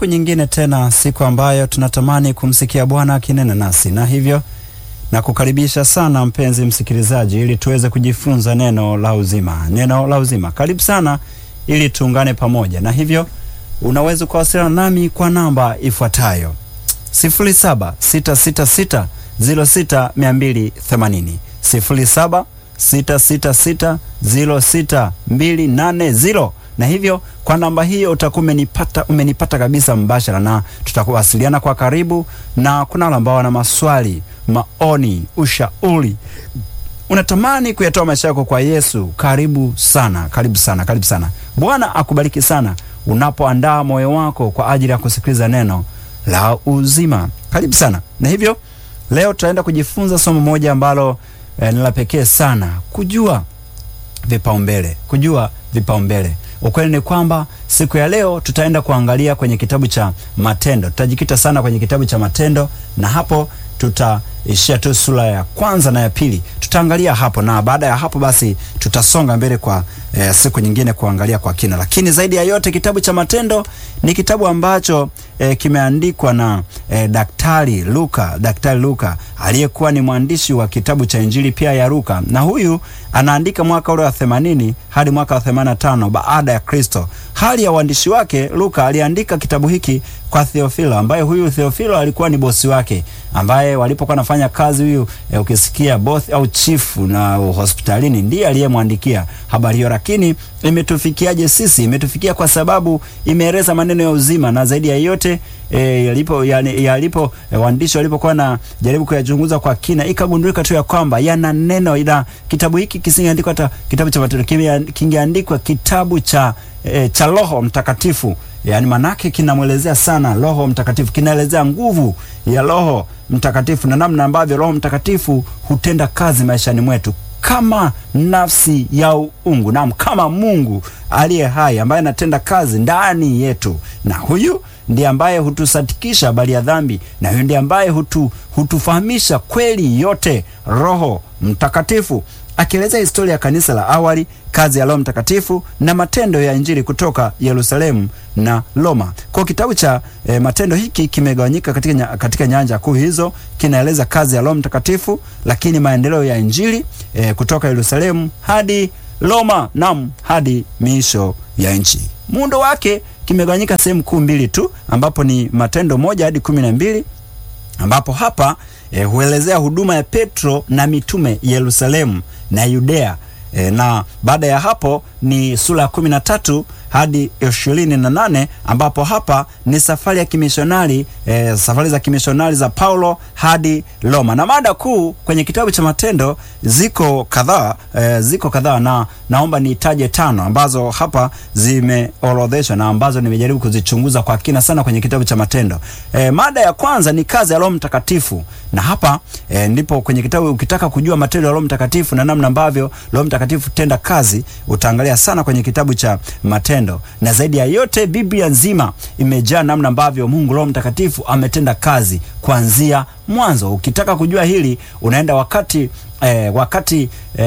siku nyingine tena, siku ambayo tunatamani kumsikia Bwana akinena nasi, na hivyo na kukaribisha sana mpenzi msikilizaji, ili tuweze kujifunza neno la uzima. Neno la uzima, karibu sana ili tuungane pamoja. Na hivyo unaweza kuwasiliana nami kwa namba ifuatayo: 0766606280, 0766606280. Na hivyo kwa namba hiyo utakuwa umenipata kabisa mbashara, na tutakuwasiliana kwa karibu. Na kuna wale ambao wana maswali, maoni, ushauri, unatamani kuyatoa maisha yako kwa Yesu, karibu sana, karibu sana, karibu sana. Bwana akubariki sana unapoandaa moyo wako kwa ajili ya kusikiliza neno la uzima. Karibu sana. Na hivyo leo tutaenda kujifunza somo moja ambalo ni la pekee sana: kujua vipaumbele. Kujua vipaumbele. Ukweli ni kwamba siku ya leo tutaenda kuangalia kwenye kitabu cha Matendo. Tutajikita sana kwenye kitabu cha Matendo, na hapo tutaishia tu sura ya kwanza na ya pili. Tutaangalia hapo, na baada ya hapo basi tutasonga mbele kwa siku nyingine kuangalia kwa kina. Lakini zaidi ya yote, kitabu cha Matendo ni kitabu ambacho kimeandikwa na Daktari Luka aliyekuwa ni mwandishi wa kitabu cha Injili pia ya Luka, na huyu anaandika mwaka ule wa 80 hadi mwaka wa 85 baada ya Kristo. Hali ya uandishi wake, Luka aliandika kitabu hiki kwa Theofilo, ambaye huyu Theofilo alikuwa ni bosi wake, ambaye walipokuwa nafanya kazi huyu ukisikia boss au chief na hospitalini, ndiye aliyemwandikia habari hiyo. Lakini imetufikiaje sisi? Imetufikia kwa sababu imeeleza maneno ya uzima, na zaidi ya yote waandishi walipokuwa na jaribu kuyachunguza kwa kina, ikagundulika tu ya kwamba yana neno, ila kitabu hiki kisingeandikwa hata kitabu cha Matendo, kingeandikwa kitabu cha Roho Mtakatifu. Yani manake kinamwelezea sana Roho Mtakatifu, kinaelezea nguvu ya Roho Mtakatifu na namna ambavyo Roho Mtakatifu hutenda kazi maishani mwetu kama nafsi ya uungu, na kama Mungu aliye hai ambaye anatenda kazi ndani yetu. Na huyu ndiye ambaye hutusadikisha habari ya dhambi, na huyu ndiye ambaye hutufahamisha kweli yote, Roho Mtakatifu, akieleza historia ya kanisa la awali, kazi ya Roho Mtakatifu na matendo ya Injili kutoka Yerusalemu na Roma. Kwa kitabu cha Matendo hiki kimegawanyika katika nyanja kuu hizo. Kinaeleza kazi ya Roho Mtakatifu, lakini maendeleo ya Injili kutoka Yerusalemu hadi Roma na hadi miisho ya nchi. Muundo wake kimegawanyika sehemu kuu mbili tu, ambapo ni Matendo 1 hadi 12, ambapo hapa huelezea huduma ya Petro na mitume Yerusalemu na Yudea. Na baada ya hapo ni sura ya 13 hadi 28, ambapo hapa ni safari ya kimishonari, safari za kimishonari za Paulo hadi Roma. Na mada kuu kwenye kitabu cha Matendo ziko kadhaa, na naomba nitaje 5 ambazo hapa zimeorodheshwa na ambazo nimejaribu kuzichunguza kwa kina sana kwenye kitabu cha Matendo. Mada ya kwanza ni kazi ya Roho Mtakatifu, na hapa ndipo kwenye kitabu, ukitaka kujua matendo ya Roho Mtakatifu na namna ambavyo Roho Mtakatifu tenda kazi, utaangalia sana kwenye kitabu cha Matendo. Na zaidi ya yote, Biblia nzima imejaa namna ambavyo Mungu Roho Mtakatifu ametenda kazi kuanzia mwanzo. Ukitaka kujua hili, unaenda wakati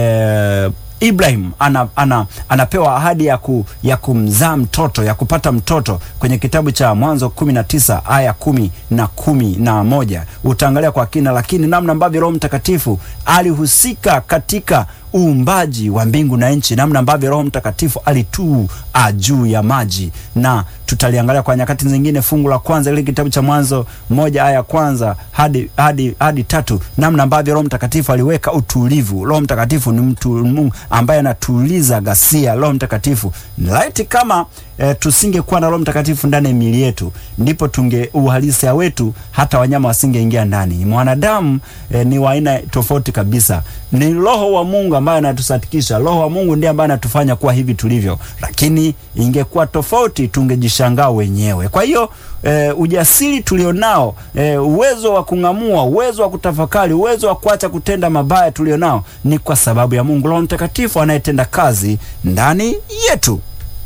Ibrahim anapewa ahadi ya kumzaa mtoto, ya kupata mtoto kwenye kitabu cha Mwanzo 19 aya 10 na 11. Utaangalia kwa kina, lakini namna ambavyo Roho Mtakatifu alihusika katika uumbaji wa mbingu na nchi, namna ambavyo Roho Mtakatifu alitua juu ya maji, na tutaliangalia kwa nyakati zingine. Fungu la kwanza ile kitabu cha Mwanzo 1 aya kwanza hadi 3, namna ambavyo Roho Mtakatifu aliweka utulivu. Roho Mtakatifu ni Mungu ambaye anatuliza ghasia. Roho Mtakatifu, laiti kama tusingekuwa na Roho Mtakatifu ndani ya miili yetu, ndipo uhalisia wetu hata wanyama wasingeingia ndani. Mwanadamu ni wa aina tofauti kabisa. Ni Roho wa Mungu ambaye anatusadikisha. Roho wa Mungu ndiye ambaye anatufanya kuwa hivi tulivyo, lakini ingekuwa tofauti tungejishangaa wenyewe. Kwa hiyo ujasiri tulionao, uwezo wa kung'amua, uwezo wa kutafakari, uwezo wa kuacha kutenda mabaya tulionao, ni kwa sababu ya Mungu Roho Mtakatifu anayetenda kazi ndani yetu.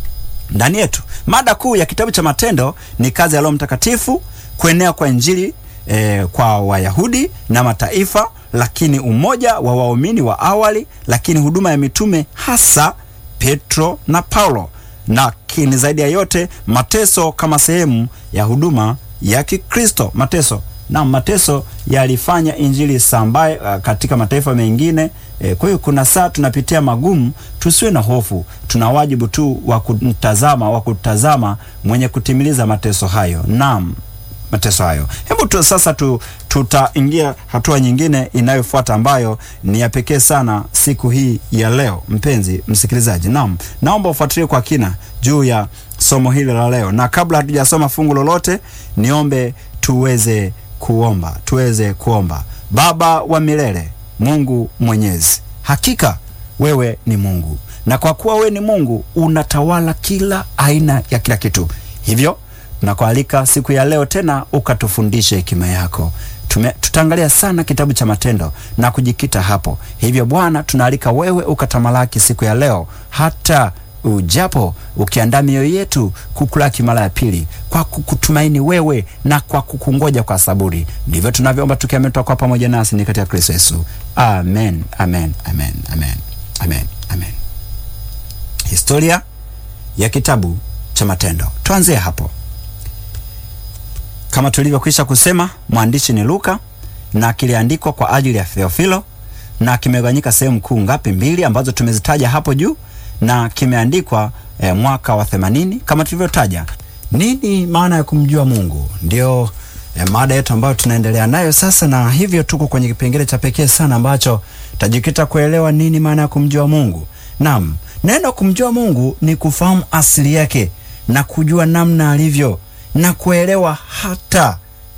Mada kuu ya kitabu cha Matendo ni kazi ya Roho Mtakatifu, kuenea kwa Injili kwa Wayahudi na mataifa, lakini umoja wa waumini wa awali, lakini huduma ya mitume hasa Petro na Paulo, na lakini zaidi ya yote mateso kama sehemu ya huduma ya Kikristo. Mateso yalifanya injili sambaye katika mataifa mengine. Kwa hiyo kuna saa tunapitia magumu, tusiwe na hofu. Tuna wajibu tu wa kutazama mwenye kutimiliza mateso hayo. Mateso hayo. Hebu sasa tutaingia hatua nyingine inayofuata ambayo ni ya pekee sana siku hii ya leo. Mpenzi msikilizaji, naomba ufuatilie kwa kina juu ya somo hili la leo. Na kabla hatujasoma fungu lolote, niombe tuweze kuomba. Baba wa milele, Mungu Mwenyezi, hakika wewe ni Mungu. Na kwa kuwa wewe ni Mungu, unatawala kila aina ya kila kitu. Hivyo tunakualika siku ya leo tena ukatufundishe hekima yako. Tutaangalia sana kitabu cha Matendo na kujikita hapo. Hivyo Bwana, tunaalika wewe ukatamalaki siku ya leo, hata ujapo ukiandaa mioyo yetu kukulaki mara ya pili, kwa kukutumaini wewe na kwa kukungoja kwa saburi. Ndivyo tunavyoomba tukiamini kwa pamoja nasi ni katika Kristo Yesu. Amen. Historia ya kitabu cha Matendo. Tuanzie hapo. Kama tulivyokwisha kusema, mwandishi ni Luka na kiliandikwa kwa ajili ya Theofilo, na kimegawanyika sehemu kuu ngapi? 2 ambazo tumezitaja hapo juu, na kimeandikwa mwaka wa 80 kama tulivyotaja. Nini maana ya kumjua Mungu? Ndio mada yetu ambayo tunaendelea nayo sasa, na hivyo tuko kwenye kipengele cha pekee sana ambacho tajikita kuelewa nini maana ya kumjua Mungu. Neno kumjua Mungu ni kufahamu asili yake na kujua namna alivyo na kuelewa hata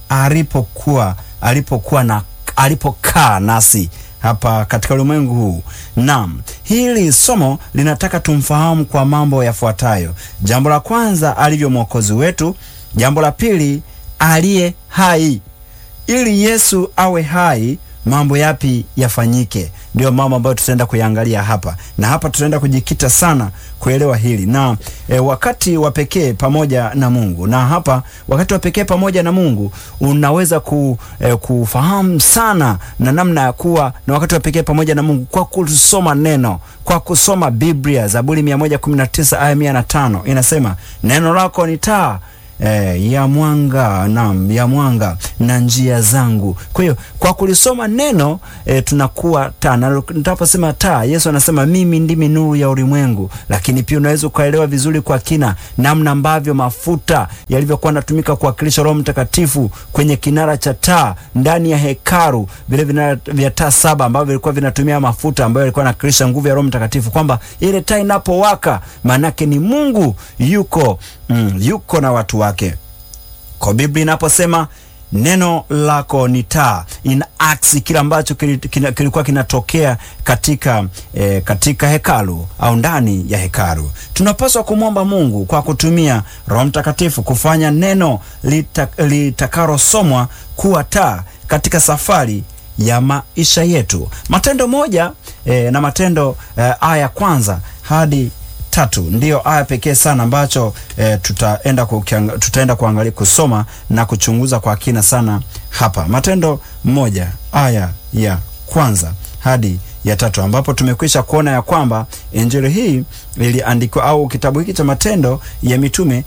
alipokaa nasi hapa katika ulimwengu huu. Hili somo linataka tumfahamu kwa mambo yafuatayo. Jambo la kwanza, alivyo mwokozi wetu. Jambo la pili, aliye hai. Ili Yesu awe hai, mambo yapi yafanyike? Ndio mambo ambayo tutaenda kuyaangalia hapa, na hapa tutaenda kujikita sana kuelewa hili. Na wakati wa pekee pamoja na Mungu, na hapa wakati wa pekee pamoja na Mungu unaweza kufahamu sana na namna ya kuwa na wakati wa pekee pamoja na Mungu kwa kusoma neno, kwa kusoma Biblia. Zaburi 119 aya 105 inasema, neno lako ni taa ya mwanga na njia zangu. Kwa hiyo kwa kulisoma neno tunakuwa taa. Na nitaposema taa, Yesu anasema mimi ndimi nuru ya ulimwengu. Lakini pia unaweza kuelewa vizuri kwa kina namna ambavyo mafuta yalivyokuwa yanatumika kuwakilisha Roho Mtakatifu kwenye kinara cha taa ndani ya hekalu, vile vinara vya taa 7 ambavyo vilikuwa vinatumia mafuta ambayo yalikuwa yanakilisha nguvu ya Roho Mtakatifu, kwamba ile taa inapowaka maana yake ni Mungu yuko na watu wake. Kwa Biblia inaposema neno lako ni taa, inaaksi kile ambacho kilikuwa kinatokea katika hekalu au ndani ya hekalu. Tunapaswa kumwomba Mungu kwa kutumia Roho Mtakatifu kufanya neno litakalosomwa kuwa taa katika safari ya maisha yetu. Matendo 1 na Matendo aya kwanza hadi 3 ndio aya pekee sana ambacho tutaenda kuangalia, kusoma na kuchunguza kwa kina sana hapa. Matendo 1 aya ya kwanza hadi ya 3, ambapo tumekwisha kuona ya kwamba injili hii iliandikwa, au kitabu hiki cha Matendo ya Mitume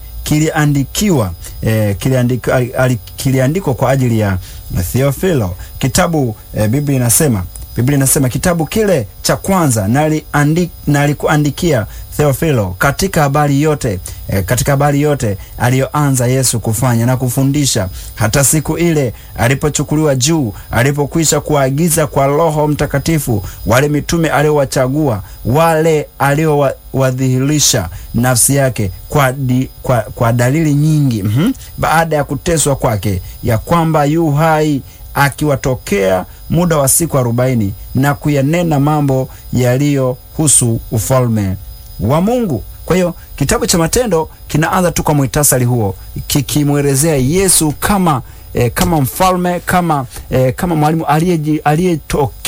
kiliandikwa kwa ajili ya Theofilo. Kitabu Biblia inasema kitabu kile cha kwanza nalikuandikia Theofilo katika habari yote aliyoanza Yesu kufanya na kufundisha, hata siku ile alipochukuliwa juu, alipokwisha kuagiza kwa Roho Mtakatifu wale mitume aliowachagua, wale aliowadhihirisha nafsi yake kwa dalili nyingi baada ya kuteswa kwake, ya kwamba yu hai, akiwatokea muda wa siku 40 na kuyanena mambo yaliyohusu ufalme wa Mungu. Kwa hiyo kitabu cha Matendo kinaanza tu kwa muhtasari huo, kikimwelezea Yesu kama mfalme, kama mwalimu aliyetokea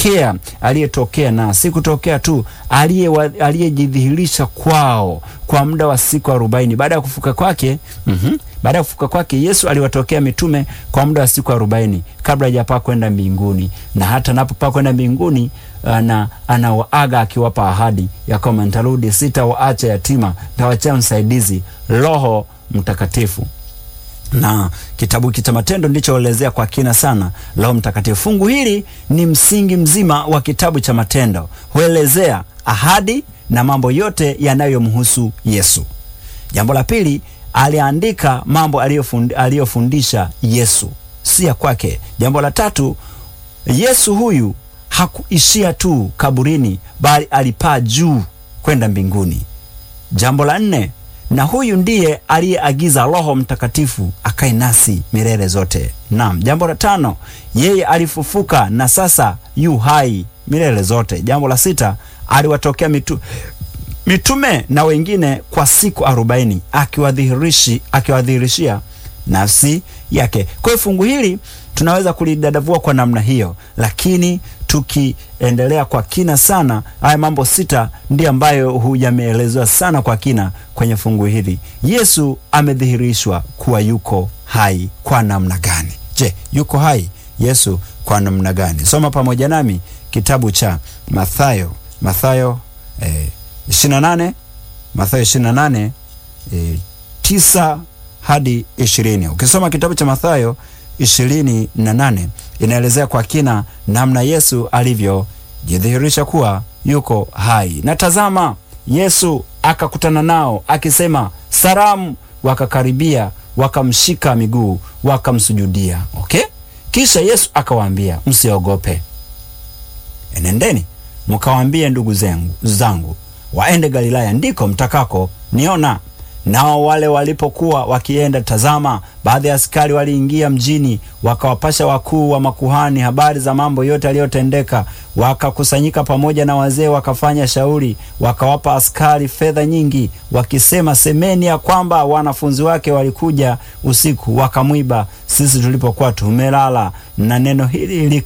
aliyetokea na si kutokea tu, aliyejidhihirisha kwao kwa muda wa siku 40 baada ya kufuka kwake. Baada ya kufuka kwake Yesu aliwatokea mitume kwa muda wa siku 40 kabla hajapaa kwenda mbinguni, na hata anapopaa kwenda mbinguni anawaaga akiwapa ahadi ya kwamba nitarudi, sitawaacha yatima, nitawachia msaidizi, Roho Mtakatifu. Na kitabu cha Matendo ndicho elezea kwa kina sana Roho Mtakatifu. Fungu hili ni msingi mzima wa kitabu cha Matendo, huelezea ahadi na mambo yote yanayomhusu Yesu. Jambo la pili, aliandika mambo aliyofundisha Yesu, si ya kwake. Jambo la tatu, Yesu huyu hakuishia tu kaburini, bali alipaa juu kwenda mbinguni. Jambo la nne, na huyu ndiye aliyeagiza Roho Mtakatifu akae nasi milele zote. Naam. Jambo la tano, yeye alifufuka na sasa yu hai milele zote. Jambo la sita, aliwatokea mitume na wengine kwa siku 40 akiwadhihirishia nafsi yake. Kwa hiyo fungu hili tunaweza kulidadavua kwa namna hiyo, lakini tukiendelea kwa kina sana, haya mambo 6 ndiyo ambayo yameelezwa sana kwa kina kwenye fungu hili. Yesu amedhihirishwa kuwa yuko hai kwa namna gani? Je, yuko hai Yesu kwa namna gani? Soma pamoja nami kitabu cha Mathayo 28, Mathayo 28 9 hadi 20. Ukisoma kitabu cha Mathayo 28 inaelezea kwa kina namna Yesu alivyojidhihirisha kuwa yuko hai. Na tazama, Yesu akakutana nao akisema, salamu. Wakakaribia, wakamshika miguu, wakamsujudia. Kisha Yesu akawaambia, msiogope. Enendeni mkawaambie ndugu zangu waende Galilaya, ndiko mtakako niona. Nao wale walipokuwa wakienda, tazama, baadhi ya askari waliingia mjini, wakawapasha wakuu wa makuhani habari za mambo yote yaliyotendeka. Wakakusanyika pamoja na wazee, wakafanya shauri, wakawapa askari fedha nyingi, wakisema, semeni ya kwamba wanafunzi wake walikuja usiku wakamwiba sisi tulipokuwa tumelala. Na neno hili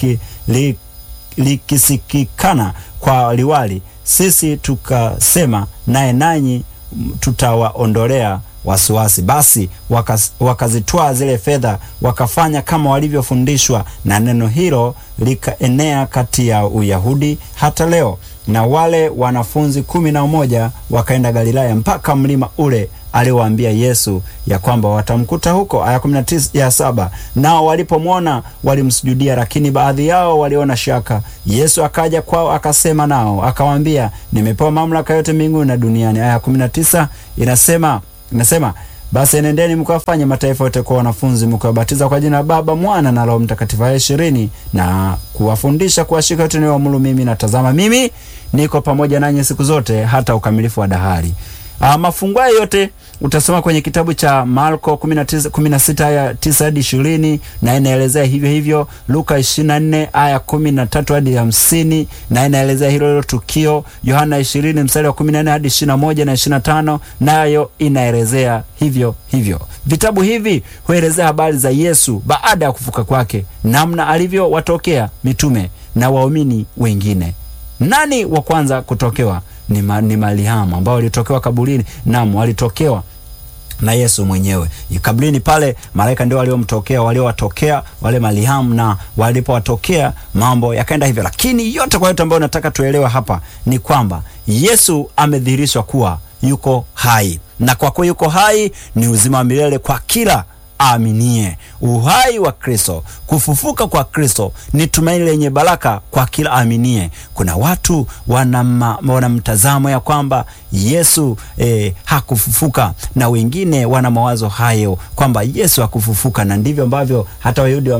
likisikikana kwa liwali, sisi tukasema naye, nanyi tutawaondolea wasiwasi. Basi wakazitwaa zile fedha, wakafanya kama walivyofundishwa, na neno hilo likaenea kati ya Uyahudi hata leo. Na wale wanafunzi 11 wakaenda Galilaya mpaka mlima ule aliwaambia Yesu ya kwamba watamkuta huko. Aya 19:7. Nao walipomwona walimsujudia, lakini baadhi yao waliona shaka. Yesu akaja kwao akasema nao akawaambia, nimepewa mamlaka yote mbinguni na duniani. Aya 19 inasema basi enendeni mkawafanye mataifa yote kwa wanafunzi, mkawabatiza kwa jina la Baba, Mwana na Roho Mtakatifu. Aya 20, na kuwafundisha kuwashika yote niliyowaamuru mimi, na tazama mimi niko pamoja nanyi siku zote hata ukamilifu wa dahari. Mafungu yote utasoma kwenye kitabu cha Marko 16 aya 9 hadi 20, na inaelezea hivyo hivyo. Luka 24 aya 13 hadi 50, na inaelezea hilo tukio. Yohana 20 mstari wa 14 hadi 21 na 25, nayo inaelezea hivyo hivyo. Vitabu hivi huelezea habari za Yesu baada ya kufuka kwake, namna alivyowatokea mitume na waumini wengine. Nani wa kwanza kutokewa? Ni Mariamu ambao walitokewa kaburini. Naam, walitokewa na Yesu mwenyewe kaburini pale. Malaika ndio waliowatokea wale Mariamu, na walipowatokea mambo yakaenda hivyo. Lakini yote kwa yote ambayo nataka tuelewe hapa ni kwamba Yesu amedhihirishwa kuwa yuko hai, na kwa kuwa yuko hai ni uzima wa milele kwa kila aaminie. Uhai wa Kristo, kufufuka kwa Kristo ni tumaini lenye baraka kwa kila aaminie. Kuna watu wana mtazamo ya kwamba Yesu hakufufuka, na wengine wana mawazo hayo kwamba Yesu hakufufuka, na ndivyo ambavyo hata Wayahudi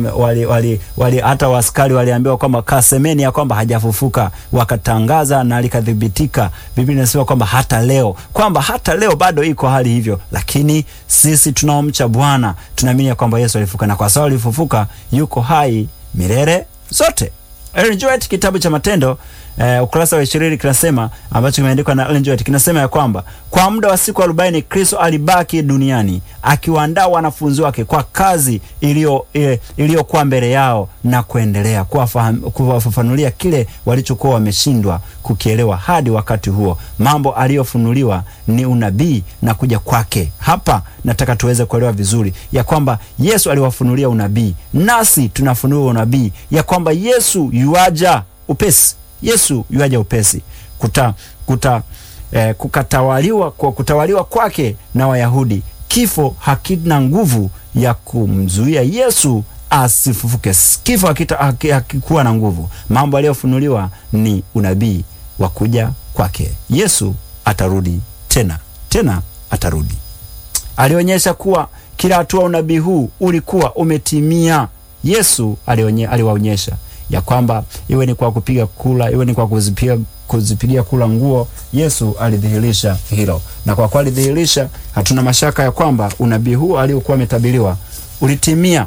hata waaskari waliambiwa kwamba kasemeni ya kwamba hajafufuka, wakatangaza na likadhibitika. Biblia inasema kwamba hata leo bado iko hali hivyo, lakini sisi tunaomcha Bwana tunaamini kwamba Yesu alifufuka, na kwa sababu alifufuka yuko hai milele zote. Ellen G. White, kitabu cha Matendo ukurasa wa 20 kinasema, ambacho kimeandikwa na Ellen G. White, kinasema ya kwamba kwa muda wa siku 40 Kristo alibaki duniani akiwaandaa wanafunzi wake kwa kazi iliyokuwa mbele yao na kuendelea kuwafafanulia kile walichokuwa wameshindwa kukielewa hadi wakati huo. Mambo aliyofunuliwa ni unabii na kuja kwake. Hapa nataka tuweze kuelewa vizuri ya kwamba Yesu aliwafunulia unabii, nasi tunafunuliwa unabii ya kwamba Yesu yuaja upesi. Yesu yuaja upesi. Kutawaliwa kwake na Wayahudi, kifo hakina nguvu ya kumzuia Yesu asifufuke. Kifo hakikuwa na nguvu. Mambo aliyofunuliwa ni unabii wa kuja kwake. Yesu atarudi tena atarudi. Alionyesha kuwa kila hatua unabii huu ulikuwa umetimia. Yesu aliwaonyesha ya kwamba iwe ni kwa kupiga kula, iwe ni kwa kuzipigia kula nguo, Yesu alidhihirisha hilo. Na kwa kweli alidhihirisha, hatuna mashaka ya kwamba unabii huu aliokuwa ametabiriwa ulitimia.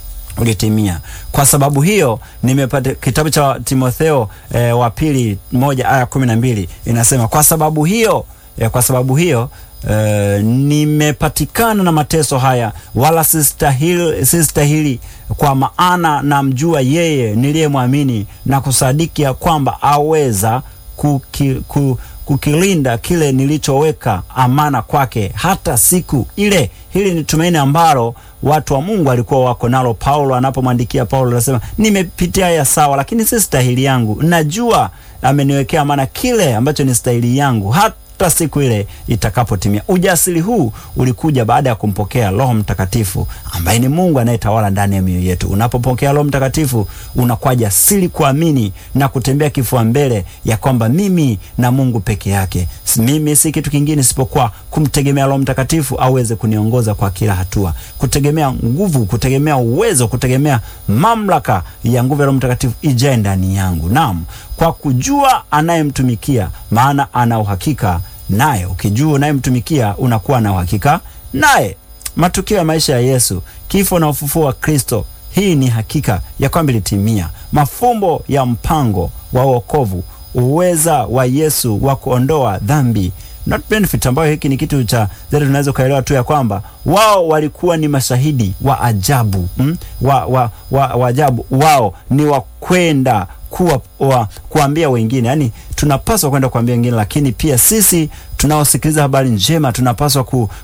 Kwa sababu hiyo nimepata kitabu cha Timotheo wa pili 1:12 inasema, kwa sababu hiyo nimepatikana na mateso haya, wala sistahili, kwa maana namjua yeye niliyemwamini na kusadiki ya kwamba aweza kukilinda kile nilichoweka amana kwake hata siku ile. Hili ni tumaini ambalo watu wa Mungu walikuwa wako nalo. Paulo anapomwandikia Paulo anasema, nimepitia haya sawa, lakini si stahili yangu. Najua ameniwekea amana kile ambacho ni stahili yangu hata siku ile itakapotimia. Ujasiri huu ulikuja baada ya kumpokea Roho Mtakatifu ambaye ni Mungu anayetawala ndani ya mioyo yetu. Unapopokea Roho Mtakatifu unakuwa jasiri kuamini na kutembea kifua mbele ya kwamba mimi na Mungu peke yake. Mimi si kitu kingine isipokuwa kumtegemea Roho Mtakatifu aweze kuniongoza kwa kila hatua. Kutegemea nguvu, kutegemea uwezo, kutegemea mamlaka ya nguvu ya Roho Mtakatifu ijae ndani yangu. Naam, kwa kujua anayemtumikia, maana ana uhakika naye. Ukijua unayemtumikia unakuwa na uhakika naye. Matukio ya maisha ya Yesu, kifo na ufufuo wa Kristo, hii ni hakika ya kwamba ilitimia. Mafumbo ya mpango wa wokovu, uweza wa Yesu wa kuondoa dhambi, not benefit, ambayo hiki ni kitu cha zile tunaweza kuelewa tu ya kwamba wao walikuwa ni mashahidi wa ajabu. Wa ajabu. Wao ni wa kwenda kuambia wengine. Yani tunapaswa kwenda kuambia wengine, lakini pia sisi tunaosikiliza habari njema tunapaswa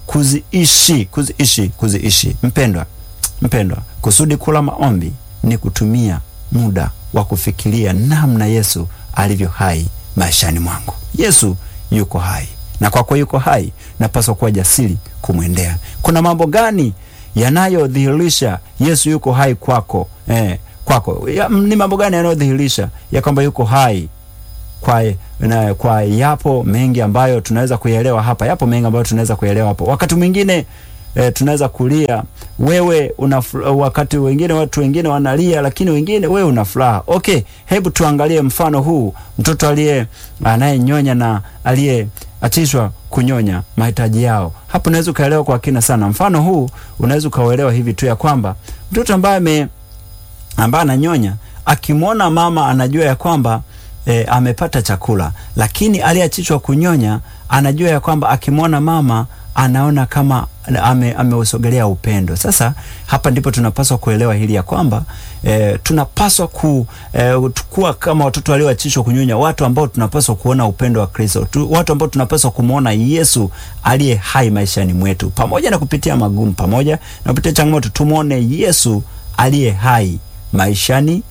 kuziishi. Mpendwa, kusudi kula maombi ni kutumia muda wa kufikiria namna Yesu alivyo hai maishani mwangu. Yesu yuko hai, na kwa kuwa yuko hai napaswa kuwa jasiri kumwendea. Kuna mambo gani yanayodhihirisha Yesu yuko hai kwako? Ni mambo gani yanayodhihirisha ya kwamba yuko hai? Kwa yapo mengi ambayo tunaweza kuelewa hapa. Wakati mwingine tunaweza kulia, wewe wakati watu wengine wanalia, lakini wengine wewe una furaha. Okay, hebu tuangalie mfano huu. Mtoto anayenyonya na aliyeachishwa kunyonya mahitaji yao. Hapo unaweza kuelewa kwa kina sana. Mfano huu unaweza kuelewa hivi tu ya kwamba mtoto ambaye ananyonya akimwona mama anajua ya kwamba amepata chakula, lakini aliyeachishwa kunyonya anajua ya kwamba akimwona mama anaona kama ameusogelea upendo. Sasa hapa ndipo tunapaswa kuelewa hili ya kwamba tunapaswa kuwa kama watoto walioachishwa kunyonya, watu ambao tunapaswa kuona upendo wa Kristo, watu ambao tunapaswa kumuona Yesu aliye hai maishani mwetu. Pamoja na kupitia magumu, pamoja na kupitia changamoto, tumuone Yesu aliye hai maishani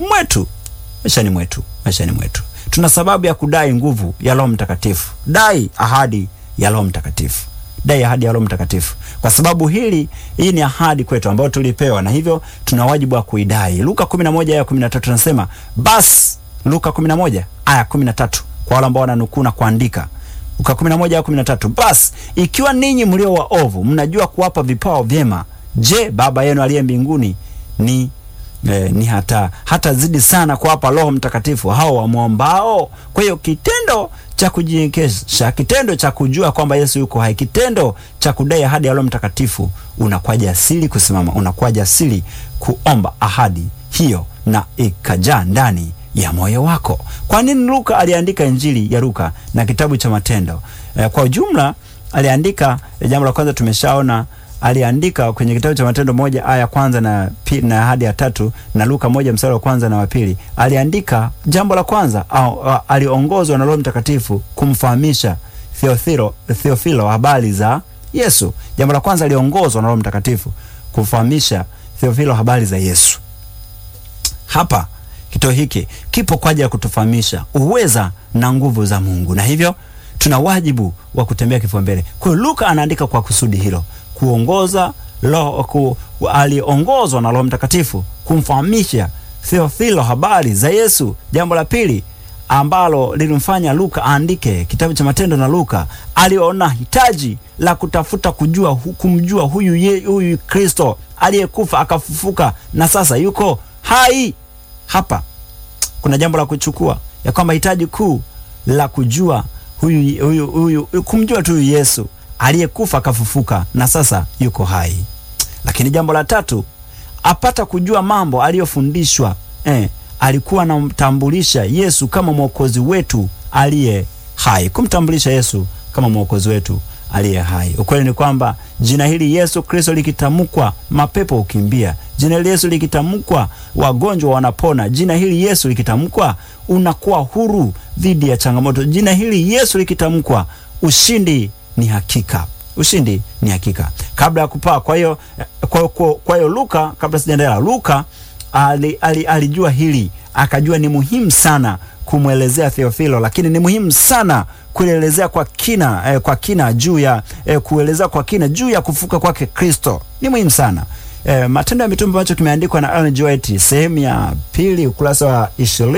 mwetu. Tuna sababu ya kudai nguvu ya Roho Mtakatifu. Dai ahadi ya Roho Mtakatifu. Kwa sababu hii ni ahadi kwetu ambayo tulipewa, na hivyo tuna wajibu wa kuidai. Luka 11:13 tunasema, basi Luka 11:13 kwa wale ambao wananukuu na kuandika. Luka 11:13, basi ikiwa ninyi mlio waovu mnajua kuwapa vipawa vyema, je, Baba yenu aliye mbinguni ni hata zidi sana kuwapa Roho Mtakatifu hao wamwombao? Kwa hiyo kitendo cha kujinyenyekesha, kitendo cha kujua kwamba Yesu yuko hai, kitendo cha kudai ahadi ya Roho Mtakatifu, unakuwa jasiri kusimama, unakuwa jasiri kuomba ahadi hiyo na ikajaa ndani ya moyo wako. Kwa nini Luka aliandika Injili ya Luka na kitabu cha Matendo? Kwa ujumla aliandika, jambo la kwanza tumeshaona, aliandika kwenye kitabu cha Matendo 1 aya kwanza na hadi ya 3 na Luka 1 mstari wa kwanza na wa pili. Aliandika jambo la kwanza, aliongozwa na Roho Mtakatifu kumfahamisha Theofilo habari za Yesu. Jambo la kwanza, aliongozwa na Roho Mtakatifu kumfahamisha Theofilo habari za Yesu. Hapa kituo hiki kipo kwa ajili ya kutufahamisha uweza na nguvu za Mungu, na hivyo tuna wajibu wa kutembea kifua mbele. Kwa hiyo Luka anaandika kwa kusudi hilo, aliongozwa na Roho Mtakatifu kumfahamisha Theofilo habari za Yesu. Jambo la pili ambalo lilimfanya Luka aandike kitabu cha Matendo na Luka, aliona hitaji la kutafuta kumjua huyu Kristo aliyekufa akafufuka na sasa yuko hai. Hapa kuna jambo la kuchukua, ya kwamba hitaji kuu la kujua kumjua tu Yesu aliyekufa akafufuka na sasa yuko hai. Lakini jambo la tatu, apata kujua mambo aliyofundishwa. Alikuwa anamtambulisha Yesu kama mwokozi wetu aliye hai, kumtambulisha Yesu kama mwokozi wetu aliye hai. Ukweli ni kwamba jina hili Yesu Kristo likitamkwa, mapepo hukimbia. Jina hili Yesu likitamkwa, wagonjwa wanapona. Jina hili Yesu likitamkwa, unakuwa huru dhidi ya changamoto. Jina hili Yesu likitamkwa, ushindi ni hakika. Ushindi ni hakika. Kabla ya kupaa, kwa hiyo Luka, kabla sijaendelea, Luka alijua hili, akajua ni muhimu sana kumwelezea Theofilo, lakini ni muhimu sana kuelezea kwa kina juu ya kuelezea kwa kina juu ya kufuka kwake Kristo. Ni muhimu sana. Matendo ya Mitume ambacho kimeandikwa na Ellen G. White, sehemu ya 2 ukurasa wa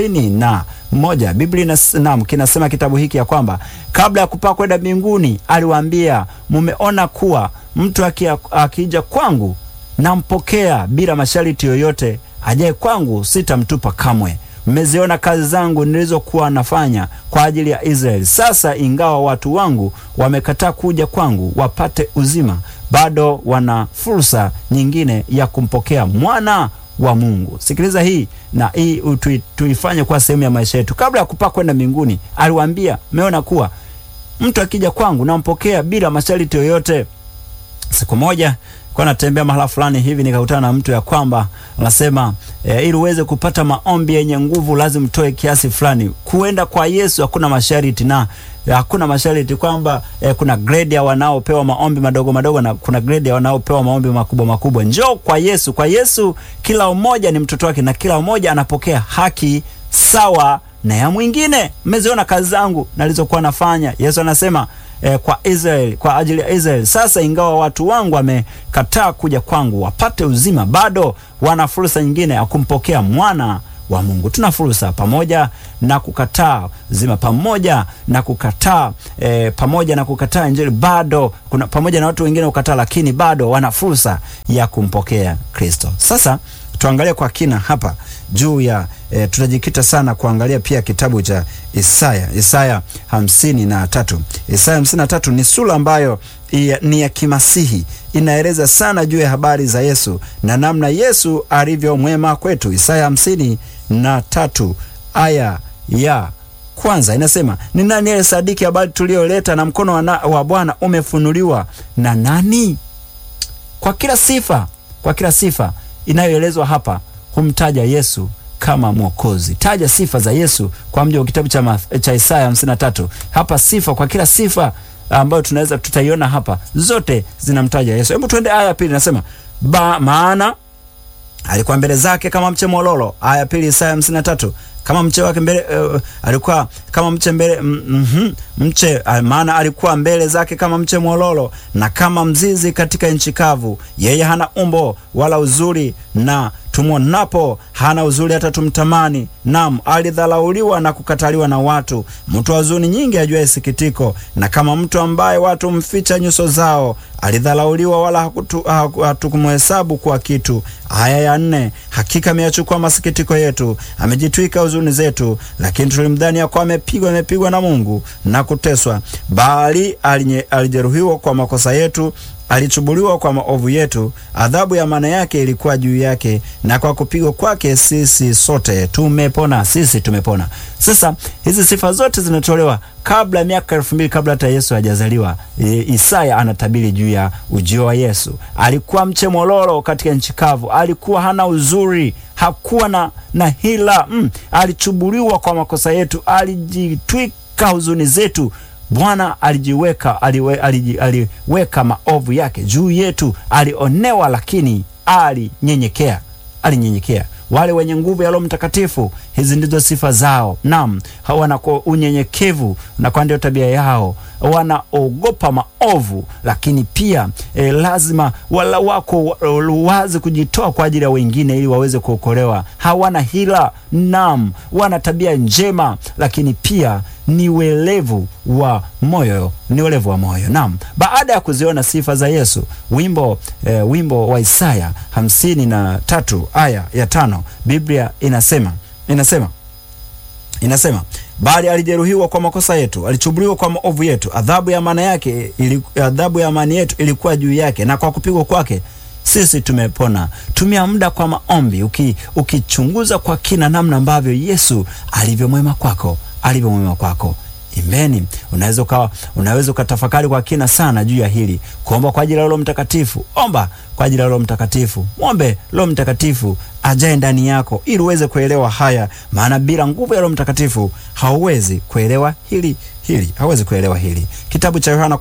21, Biblia kinasema kitabu hiki ya kwamba kabla ya kupaa kwenda mbinguni aliwaambia, mumeona kuwa mtu akija kwangu nampokea bila masharti yoyote, ajaye kwangu sitamtupa kamwe. Mmeziona kazi zangu nilizokuwa nafanya kwa ajili ya Israeli. Sasa ingawa watu wangu wamekataa kuja kwangu wapate uzima, bado wana fursa nyingine ya kumpokea mwana wa Mungu. Sikiliza hii, na hii tuifanye kwa sehemu ya maisha yetu. Kabla ya kupaa kwenda mbinguni aliwaambia, mmeona kuwa mtu akija kwangu nampokea bila masharti yoyote. Siku moja kwa natembea mahala fulani hivi, nikakutana na mtu ya kwamba anasema ili uweze kupata maombi yenye nguvu lazima utoe kiasi fulani. Kuenda kwa Yesu hakuna masharti, na hakuna masharti kwamba kuna grade ya wanaopewa maombi madogo madogo na kuna grade ya wanaopewa maombi makubwa makubwa. Njoo kwa Yesu. Kwa Yesu kila mmoja ni mtoto wake na kila mmoja anapokea haki sawa na ya mwingine. Mmeziona kazi zangu nalizokuwa nafanya. Yesu anasema kwa Israeli, kwa ajili ya Israeli. Sasa ingawa watu wangu wamekataa kuja kwangu wapate uzima, bado wana fursa nyingine ya kumpokea mwana wa Mungu. Tuna fursa pamoja na kukataa uzima, pamoja na kukataa Injili, bado kuna pamoja na watu wengine kukataa, lakini bado wana fursa ya kumpokea Kristo. Sasa tuangalie kwa kina hapa juu ya tutajikita sana kuangalia pia kitabu cha Isaya 53. Isaya 53 ni sura ambayo ni ya kimasihi, inaeleza sana juu ya habari za Yesu na namna Yesu alivyo mwema kwetu. Isaya 53 aya ya kwanza inasema, ni nani aliyesadiki habari tuliyoleta, na mkono wa Bwana umefunuliwa na nani? Kwa kila sifa inayoelezwa hapa humtaja Yesu kama mwokozi. Taja sifa za Yesu kwa mjibu wa kitabu cha Isaya 53. Hapa sifa, kwa kila sifa ambayo tutaiona hapa, zote zinamtaja Yesu. Hebu tuende aya ya pili, nasema maana alikuwa mbele zake kama mche mwololo. Aya pili Isaya 53, kama mche wake mbele alikuwa kama mche mbele maana alikuwa mbele zake kama mche mwololo na kama mzizi katika nchi kavu. Yeye hana umbo wala uzuri, na tumuonapo hana uzuri hata tumtamani. Naam, alidhalauliwa na kukataliwa na watu, mtu wa huzuni nyingi, ajuaye sikitiko, na kama mtu ambaye watu mficha nyuso zao. Alidhalauliwa wala hatukumhesabu kwa kitu. Aya ya 4, hakika ameyachukua masikitiko yetu, amejitwika huzuni zetu, lakini tulimdhani ya kuwa amepigwa na Mungu na kuteswa, bali alijeruhiwa kwa makosa yetu, alichubuliwa kwa maovu yetu, adhabu ya maana yake ilikuwa juu yake, na kwa kupigwa kwake sisi sote tumepona. Sisi tumepona. Sasa hizi sifa zote zinatolewa kabla miaka 2000 kabla hata Yesu hajazaliwa. Isaya anatabiri juu ya ujio wa Yesu. Alikuwa mche mololo katika nchi kavu, alikuwa hana uzuri, hakuwa na hila. Alichubuliwa kwa makosa yetu, alijitwika huzuni zetu. Bwana aliweka maovu yake juu yetu. Alionewa lakini alinyenyekea. Wale wenye nguvu ya Roho Mtakatifu, hizi ndizo sifa zao. Naam, wana unyenyekevu, na kwa ndio tabia yao. Wanaogopa maovu, lakini pia lazima wala wako wazi kujitoa kwa ajili ya wengine ili waweze kuokolewa. Hawana hila. Naam, wana tabia njema, lakini pia ni welevu wa moyo. Naam, baada ya kuziona sifa za Yesu, wimbo wa Isaya 53 aya ya 5, Biblia inasema bali alijeruhiwa kwa makosa yetu, alichubuliwa kwa maovu yetu, adhabu ya amani yetu ilikuwa juu yake, na kwa kupigwa kwake sisi tumepona. Tumia muda kwa maombi, ukichunguza kwa kina namna ambavyo Yesu alivyo mwema kwako. Imeni, unaweza ukatafakari kwa kina sana juu ya hili. Kuomba kwa ajili ya Roho Mtakatifu. Omba kwa ajili ya Roho Mtakatifu. Muombe Roho Mtakatifu ajae ndani yako ili uweze kuelewa haya, maana bila nguvu ya Roho Mtakatifu hauwezi kuelewa hili. Hauwezi kuelewa hili. Kitabu cha Yohana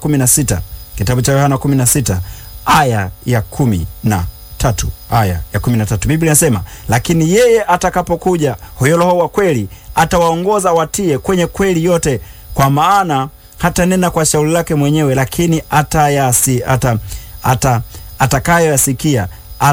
16 aya ya 13. Biblia inasema, lakini yeye atakapokuja, huyo Roho wa kweli, atawaongoza watie kwenye kweli yote, kwa maana hatanena kwa shauri lake mwenyewe, lakini atakayoyasikia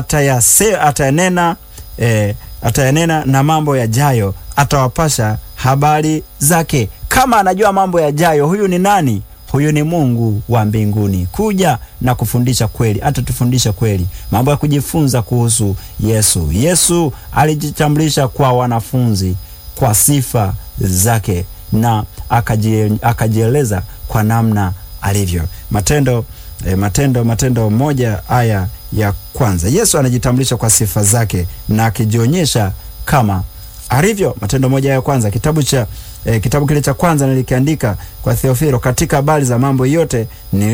atayanena, na mambo yajayo atawapasha habari zake. Kama anajua mambo yajayo, huyu ni nani? Huyu ni Mungu wa mbinguni, kuja na kufundisha kweli. Atatufundisha kweli, mambo ya kujifunza kuhusu Yesu. Yesu alijitambulisha kwa wanafunzi kwa sifa zake, na akajieleza kwa namna alivyo. Matendo 1 aya ya 1, Yesu anajitambulisha kwa sifa zake na akijionyesha kama alivyo. Matendo 1 aya ya 1, kitabu kile cha kwanza nilikiandika kwa Theofilo katika habari za mambo yote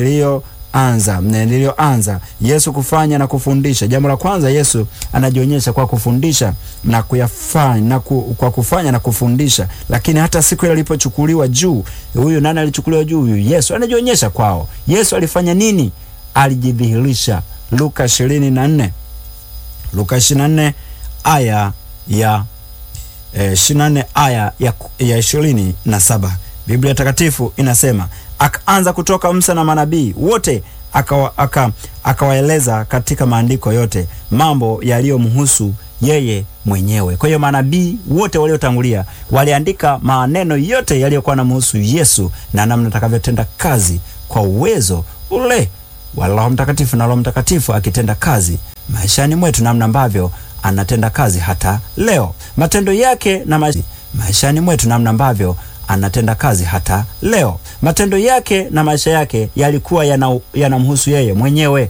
niliyoanza Yesu kufanya na kufundisha. Jambo la kwanza, Yesu anajionyesha kwa kufundisha na kuyafanya kwa kufanya na kufundisha. Lakini hata siku ile alipochukuliwa juu, huyu nani alichukuliwa juu? Huyu Yesu anajionyesha kwao. Yesu alifanya nini? Alijidhihirisha. Luka 24 aya ya 24 aya ya 27. Biblia takatifu inasema, akaanza kutoka Musa na manabii wote, akawaeleza katika maandiko yote mambo yaliyomhusu yeye mwenyewe. Kwa hiyo manabii wote waliotangulia waliandika maneno yote yaliyokuwa yanamhusu Yesu na namna atakavyotenda kazi kwa uwezo ule wa Roho Mtakatifu, na Roho Mtakatifu akitenda kazi maishani mwetu, namna ambavyo anatenda kazi hata leo. Matendo yake na maishani mwetu, namna ambavyo anatenda kazi hata leo. Matendo yake na maisha yake yalikuwa yanamhusu yeye mwenyewe.